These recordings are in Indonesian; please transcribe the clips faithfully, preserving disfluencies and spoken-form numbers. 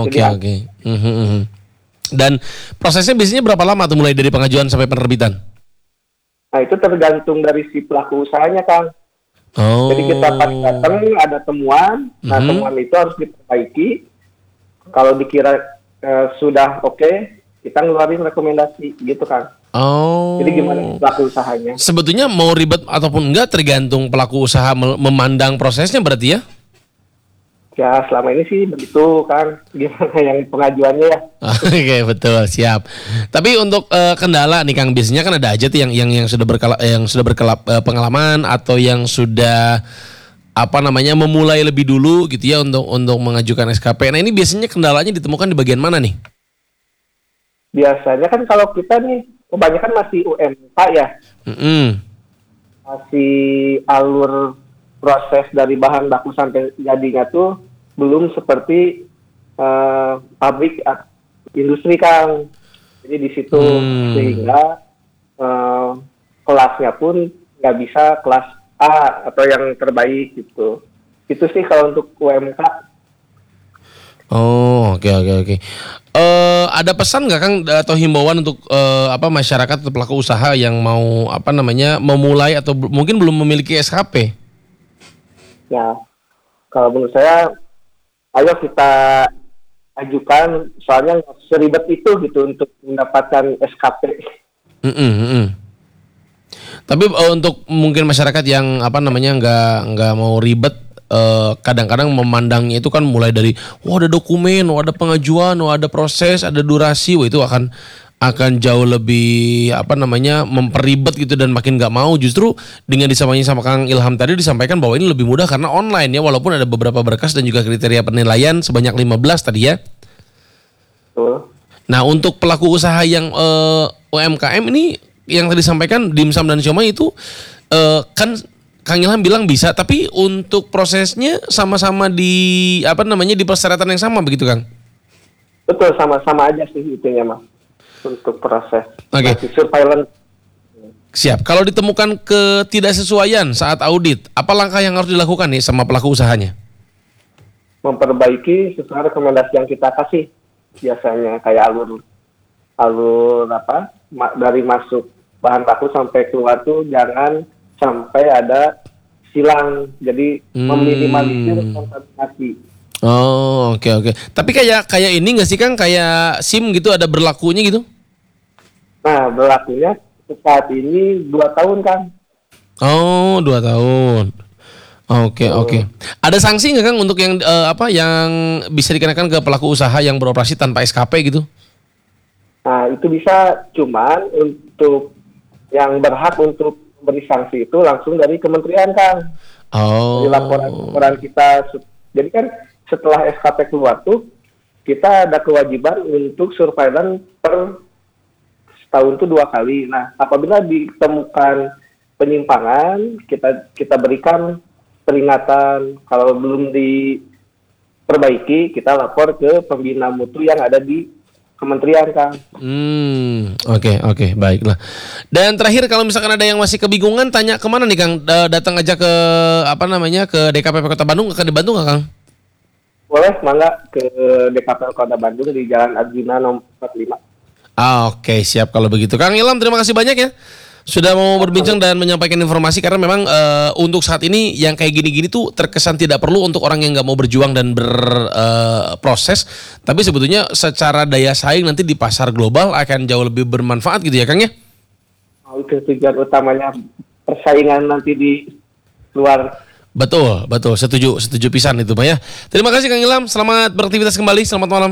oke oke. Mhm, mhm. Dan prosesnya biasanya berapa lama tuh mulai dari pengajuan sampai penerbitan? Nah itu tergantung dari si pelaku usahanya Kang. Oh. Jadi kita pas datang ada temuan, nah Mhm. temuan itu harus diperbaiki. Kalau dikira eh, sudah oke, okay, kita ngeluarin rekomendasi gitu kan. Oh. Jadi gimana pelaku usahanya? Sebetulnya mau ribet ataupun enggak tergantung pelaku usaha me- memandang prosesnya berarti ya? Ya selama ini sih begitu kan. Gimana yang pengajuannya ya? Oke betul siap. Tapi untuk eh, kendala nih Kang biasanya kan ada aja tuh yang yang yang sudah berkala, yang sudah berkelap eh, pengalaman atau yang sudah apa namanya memulai lebih dulu gitu ya untuk untuk mengajukan S K P. Nah ini biasanya kendalanya ditemukan di bagian mana nih? Biasanya kan kalau kita nih kebanyakan masih U M K ya, Mm-mm. masih alur proses dari bahan baku sampai jadinya tuh belum seperti eh, pabrik at- industri Kang. Jadi di situ Hmm. sehingga eh, kelasnya pun nggak bisa kelas A atau yang terbaik gitu. Itu sih kalau untuk U M K. Oh oke oke oke. Eh ada pesan nggak Kang atau himbauan untuk eh, apa masyarakat atau pelaku usaha yang mau apa namanya memulai atau b- mungkin belum memiliki S K P? Ya, kalau menurut saya, ayo kita ajukan, soalnya nggak seribet itu gitu untuk mendapatkan S K P. Mm-mm, mm-mm. Tapi eh, untuk mungkin masyarakat yang apa namanya nggak nggak mau ribet, eh, kadang-kadang memandangnya itu kan mulai dari wah ada dokumen, wah ada pengajuan, wah ada proses, ada durasi, wah itu akan akan jauh lebih apa namanya memperibet gitu dan makin nggak mau. Justru dengan disampaikan sama Kang Ilham tadi disampaikan bahwa ini lebih mudah karena online ya walaupun ada beberapa berkas dan juga kriteria penilaian sebanyak lima belas tadi ya. Betul. Nah untuk pelaku usaha yang eh, U M K M ini yang tadi disampaikan dimsum dan siomay itu eh, kan Kang Ilham bilang bisa, tapi untuk prosesnya sama-sama di apa namanya di persyaratan yang sama begitu Kang? Betul, sama-sama aja sih itunya mas. Untuk proses. Oke. Masih surveillance. Siap. Kalau ditemukan ketidaksesuaian saat audit, apa langkah yang harus dilakukan nih sama pelaku usahanya? Memperbaiki sesuai rekomendasi yang kita kasih. Biasanya kayak alur alur apa ma- dari masuk bahan baku sampai keluar tuh jangan sampai ada silang. Jadi Hmm. meminimalisir kontaminasi. Oh, oke oke. Tapi kayak kayak ini nggak sih Kang, kayak SIM gitu ada berlakunya gitu? Nah, berlakunya saat ini dua tahun kan. Oh, dua tahun. Oke oke. Ada sanksi nggak Kang untuk yang eh, apa yang bisa dikenakan ke pelaku usaha yang beroperasi tanpa S K P gitu? Nah, itu bisa, cuman untuk yang berhak untuk memberi sanksi itu langsung dari kementerian kan. Oh. Dari laporan-laporan kita. Jadi kan setelah S K P keluar tuh kita ada kewajiban untuk surveillance per setahun tuh dua kali. Nah, apabila ditemukan penyimpangan, kita kita berikan peringatan. Kalau belum diperbaiki, kita lapor ke pembina mutu yang ada di kementerian, Kang. Hmm, oke oke baiklah. Dan terakhir kalau misalkan ada yang masih kebingungan, tanya kemana nih Kang? Da- Datang aja ke apa namanya ke D K P P Kota Bandung, akan dibantu nggak Kang? Boleh, mangga ke D K P L Kota Bandung di Jalan Arjuna nomor empat puluh lima. Ah, oke siap kalau begitu. Kang Ilham terima kasih banyak ya sudah mau berbincang dan menyampaikan informasi karena memang eh, untuk saat ini yang kayak gini-gini tuh terkesan tidak perlu untuk orang yang nggak mau berjuang dan berproses, tapi sebetulnya secara daya saing nanti di pasar global akan jauh lebih bermanfaat gitu ya Kang ya. Oh, itu tujuan utamanya persaingan nanti di luar. Betul, betul, setuju, setuju pisan itu Pak ya. Terima kasih Kang Ilham, selamat beraktivitas kembali, selamat malam.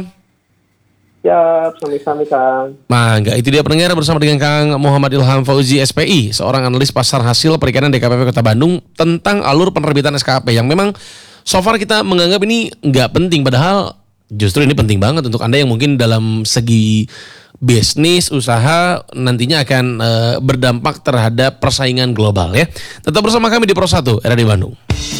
Ya, sami-sami Kang. Mangga, itu dia pendengar bersama dengan Kang Muhammad Ilham Fauzi S P I, seorang analis pasar hasil perikanan D K P P Kota Bandung tentang alur penerbitan S K P yang memang so far kita menganggap ini nggak penting, padahal justru ini penting banget untuk Anda yang mungkin dalam segi bisnis, usaha nantinya akan e, berdampak terhadap persaingan global ya. Tetap bersama kami di Pro satu, R A D Bandung.